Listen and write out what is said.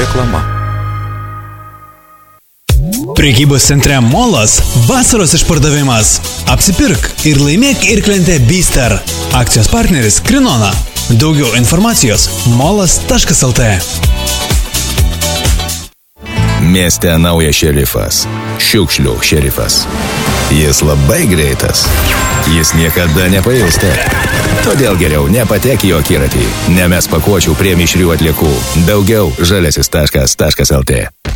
Reklama. Prekybos centre Molas vasaros išpardavimas. Apsipirk ir laimėk irklentę Beaster. Akcijos partneris Krinona. Daugiau informacijos molas.lt. Mieste naujas šerifas. Šiukšlių šerifas. Jis labai greitas. Jis niekada nepailsta. Todėl geriau nepatek į jo akiratį. Nemes pakuočių prie mišrių atliekų. Daugiau žaliasis.lt.